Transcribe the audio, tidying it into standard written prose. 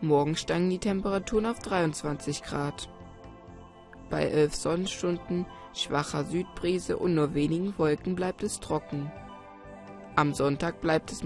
Morgen steigen die Temperaturen auf 23 Grad. Bei 11 Sonnenstunden, schwacher Südbrise und nur wenigen Wolken bleibt es trocken. Am Sonntag bleibt es